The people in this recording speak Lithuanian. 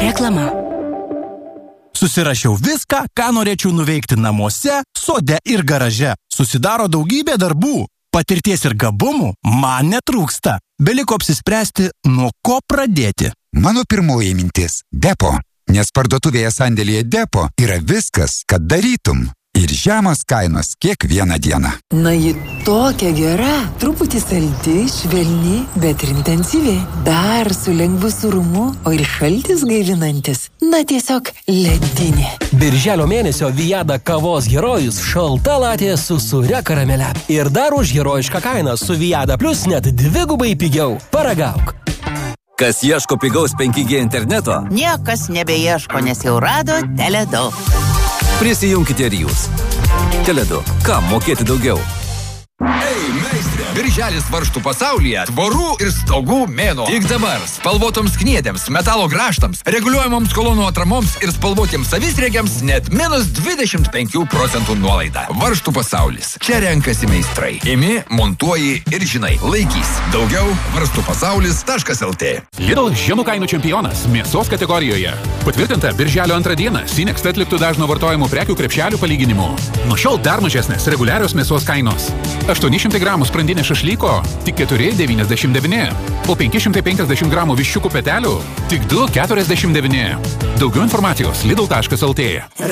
Reklama. Susirašiau viską, ką norėčiau nuveikti namuose, sode ir garaže. Susidaro daugybė darbų. Patirties ir gabumų man netrūksta. Beliko apsispręsti, nuo ko pradėti. Mano pirmoji mintis – Depo. Nes parduotuvėje sandėlyje Depo yra viskas, kad darytum. Ir žemos kainos kiekvieną dieną. Na, ji tokia gera, truputį saldi, švelni, bet ir intensyvi. Dar su lengvu sūrumu, o ir šaltis gaivinantis. Na, tiesiog ledinė. Birželio mėnesio Viada kavos herojus šalta latė su sūria karamele. Ir dar už herojišką kainą su Viada Plus net 2 pigiau. Paragauk. Kas ieško pigaus 5G interneto? Niekas nebeieško, nes jau rado Tele2. Prisijunkite ir jūs. Tele2. Kam mokėti daugiau? Ei, meistrė! Birželis varžtų pasaulyje tvorų ir stogų mėnuo. Tik dabar spalvotoms kniedėms, metalo grąžtams, reguliuojamoms kolonų atramoms ir spalvotiems savisriegiams net minus 25% nuolaida. Varžtų pasaulis. Čia renkasi meistrai. Imi, montuoji ir žinai. Laikys. Daugiau varstupasaulis.lt. Lidl žemų kainų čempionas mėsos kategorijoje. Patvirtinta birželio 2 dieną Sinext atliktų dažno vartojimų prekių krepšelių palyginimu. Nuo šiol dar mažesnės reguliarios mėsos kainos. 800 gramų sprandinė šašlyko tik 4,99, o 550 gramų viščiukų petelių tik 2,49. Daugiau informacijos lidl.lt.